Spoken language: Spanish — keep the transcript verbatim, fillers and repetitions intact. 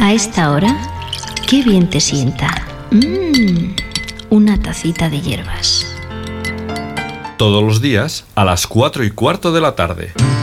A esta hora, qué bien te sienta. Mmm, una tacita de hierbas. Todos los días a las cuatro y cuarto de la tarde.